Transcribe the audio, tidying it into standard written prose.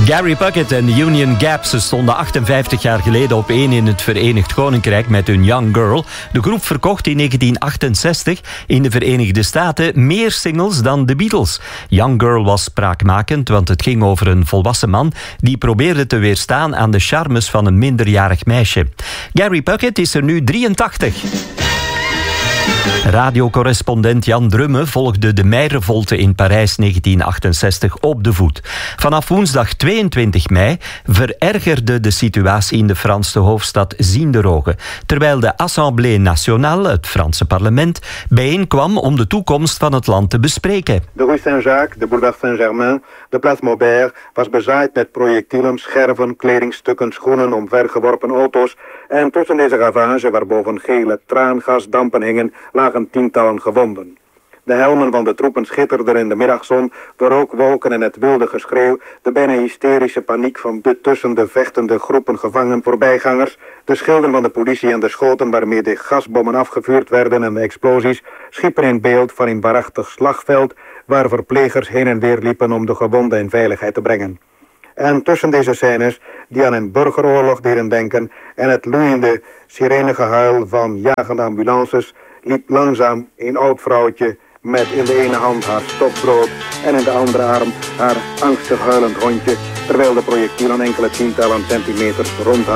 Gary Puckett en de Union Gap stonden 58 jaar geleden op één in het Verenigd Koninkrijk met hun Young Girl. De groep verkocht in 1968 in de Verenigde Staten meer singles dan de Beatles. Young Girl was spraakmakend, want het ging over een volwassen man die probeerde te weerstaan aan de charmes van een minderjarig meisje. Gary Puckett is er nu 83. Radiocorrespondent Jan Drumme volgde de meirevolte in Parijs 1968 op de voet. Vanaf woensdag 22 mei verergerde de situatie in de Franse hoofdstad Zienderogen, terwijl de Assemblée Nationale, het Franse parlement, bijeenkwam om de toekomst van het land te bespreken. De Rue Saint-Jacques, de Boulevard Saint-Germain, de Place Maubert was bezaaid met projectielen, scherven, kledingstukken, schoenen, omvergeworpen auto's en tussen deze ravage, waarboven gele traangasdampen hingen, lagen tientallen gewonden. De helmen van de troepen schitterden in de middagzon, de rookwolken en het wilde geschreeuw, de bijna hysterische paniek van tussen de vechtende groepen gevangen voorbijgangers, de schilden van de politie en de schoten waarmee de gasbommen afgevuurd werden en de explosies schiepen een beeld van een waarachtig slagveld waar verplegers heen en weer liepen om de gewonden in veiligheid te brengen. En tussen deze scènes, die aan een burgeroorlog deden denken en het loeiende sirenegehuil van jagende ambulances, liep langzaam een oud vrouwtje met in de ene hand haar stokbrood en in de andere arm haar angstig huilend hondje, terwijl de projectielen enkele tientallen centimeters rond haar